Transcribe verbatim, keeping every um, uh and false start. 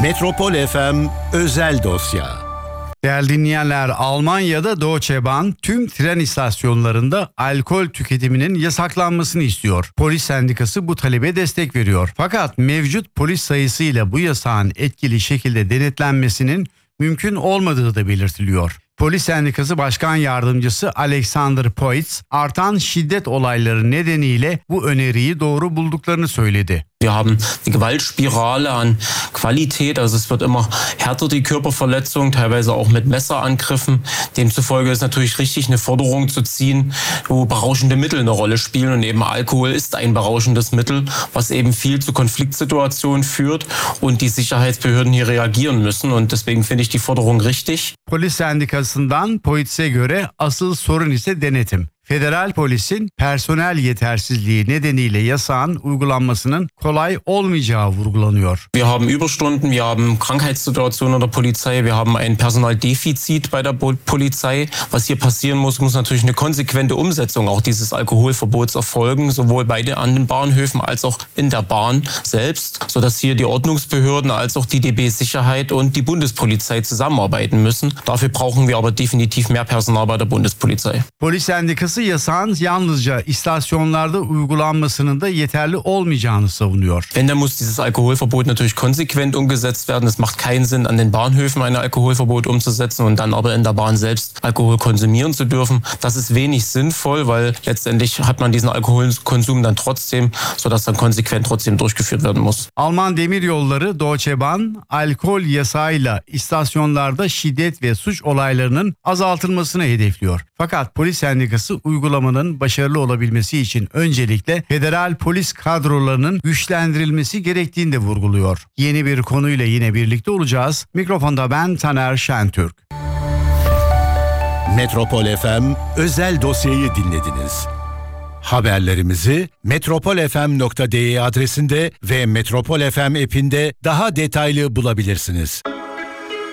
Metropol F M özel dosya. Değerli dinleyenler, Almanya'da Deutsche Bahn tüm tren istasyonlarında alkol tüketiminin yasaklanmasını istiyor. Polis sendikası bu talebe destek veriyor. Fakat mevcut polis sayısıyla bu yasağın etkili şekilde denetlenmesinin mümkün olmadığı da belirtiliyor. Polis Sendikası Başkan Yardımcısı Alexander Poitz, artan şiddet olayları nedeniyle bu öneriyi doğru bulduklarını söyledi. Wir haben die Gewaltspirale an Qualität, also es wird immer härter die Körperverletzung, teilweise auch mit Messerangriffen. Demzufolge ist natürlich richtig, eine Forderung zu ziehen, wo berauschende Mittel eine Rolle spielen, und eben Alkohol ist ein berauschendes Mittel, was eben viel zu Konfliktsituationen führt und die Sicherheitsbehörden hier reagieren müssen, und deswegen finde ich die Forderung richtig. Polis Sendikası'ndan Poitz'e göre asıl sorun ise denetim. Federal polisin personel yetersizliği nedeniyle yasağın uygulanmasının kolay olmayacağı vurgulanıyor. Wir haben Überstunden, wir haben Krankheitssituationen in der Polizei, wir haben ein Personaldefizit bei der Polizei. Was hier passieren muss, muss natürlich eine konsequente Umsetzung auch dieses Alkoholverbots erfolgen, sowohl bei den, an den Bahnhöfen als auch in der Bahn selbst, sodass hier die Ordnungsbehörden als auch die D B Sicherheit und die Bundespolizei zusammenarbeiten müssen. Dafür brauchen wir aber definitiv mehr Personal bei der Bundespolizei. Polis Sendikası yasağın yalnızca istasyonlarda uygulanmasının da yeterli olmayacağını savunuyor. Wenn, dann muss dieses Alkoholverbot natürlich konsequent umgesetzt werden. Es macht keinen Sinn, an den Bahnhöfen ein Alkoholverbot umzusetzen und dann aber in der Bahn selbst Alkohol konsumieren zu dürfen. Das ist wenig sinnvoll, weil letztendlich hat man diesen Alkoholkonsum dann trotzdem, sodass dann konsequent trotzdem durchgeführt werden muss. Alman Demiryolları Deutsche Bahn, alkol yasağıyla istasyonlarda şiddet ve suç olaylarının azaltılmasını hedefliyor. Fakat polis sendikası uygulamanın başarılı olabilmesi için öncelikle federal polis kadrolarının güçlendirilmesi gerektiğini de vurguluyor. Yeni bir konuyla yine birlikte olacağız. Mikrofonda ben Taner Şentürk. Metropol F M özel dosyayı dinlediniz. Haberlerimizi metropol f m nokta d e adresinde ve Metropol F M app'inde daha detaylı bulabilirsiniz.